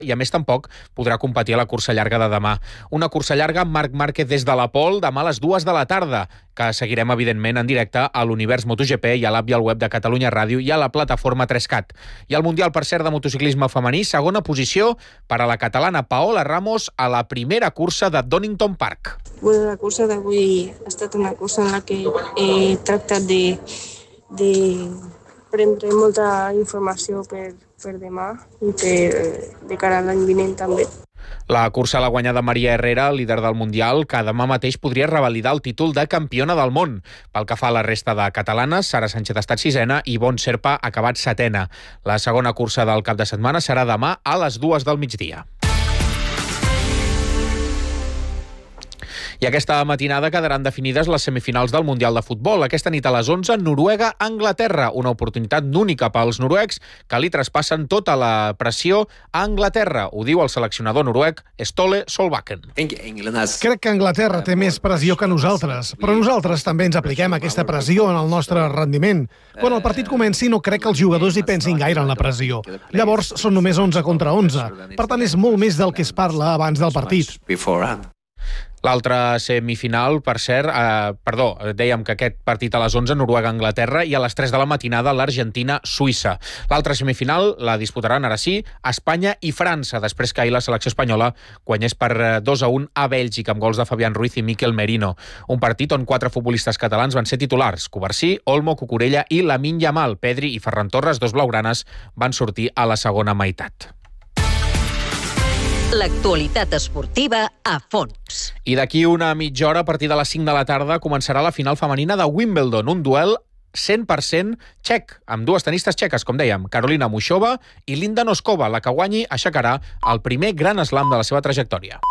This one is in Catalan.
i a més tampoc podrà competir a la cursa llarga de demà. Una cursa llarga amb Marc Márquez des de la Pol demà a les 2 de la tarda, que seguirem evidentment en directe a l'Univers MotoGP i a l'app i al web de Catalunya Ràdio i a la plataforma 3CAT. I el Mundial, per cert, de motociclisme femení, segona posició per a la catalana Paola Ramos a la primera cursa de Donington Park. Bueno, la cursa d'avui ha estat una cursa en la que he tractat de prendre molta informació per demà i de cara a l'any vinent també. La cursa l'ha guanyada Maria Herrera, líder del Mundial, que demà mateix podria revalidar el títol de campiona del món. Pel que fa a la resta de catalanes, Sara Sánchez ha estat sisena i Ivonne Serpa ha acabat setena. La segona cursa del cap de setmana serà demà a les 2 del migdia. I aquesta matinada quedaran definides les semifinals del Mundial de Futbol. Aquesta nit a les 11, Noruega-Anglaterra. Una oportunitat única pels noruecs que li traspassen tota la pressió a Anglaterra. Ho diu el seleccionador noruec Ståle Solbakken. Crec que Anglaterra té més pressió que nosaltres, però nosaltres també ens apliquem aquesta pressió en el nostre rendiment. Quan el partit comenci no crec que els jugadors hi pensin gaire en la pressió. Llavors són només 11 contra 11. Per tant, és molt més del que es parla abans del partit. L'altra semifinal, per cert, dèiem que aquest partit a les 11, Noruega-Anglaterra, i a les 3 de la matinada, l'Argentina-Suïssa. L'altra semifinal la disputaran, ara sí, Espanya i França, després que ahir la selecció espanyola guanyés per 2-1 a Bèlgica, amb gols de Fabián Ruiz i Mikel Merino. Un partit on 4 futbolistes catalans van ser titulars: Covarsí, Olmo, Cucurella i Lamine Yamal. Pedri i Ferran Torres, dos blaugranes, van sortir a la segona meitat. L'actualitat esportiva a fons. I d'aquí una mitja hora, a partir de les 5 de la tarda, començarà la final femenina de Wimbledon, un duel 100% txec, amb dues tenistes txeques, com dèiem, Karolina Mušová i Linda Noskova. La que guanyi aixecarà el primer gran slam de la seva trajectòria.